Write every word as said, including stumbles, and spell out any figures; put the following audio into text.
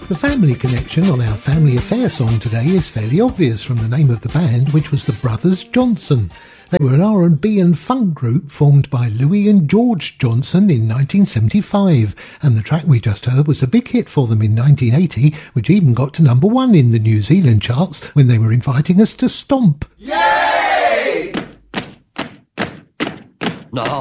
The family connection on our Family Affair song today is fairly obvious from the name of the band, which was the Brothers Johnson. They were an R and B and funk group formed by Louis and George Johnson in nineteen seventy-five, and the track we just heard was a big hit for them in nineteen eighty, which even got to number one in the New Zealand charts when they were inviting us to stomp. Yay! No.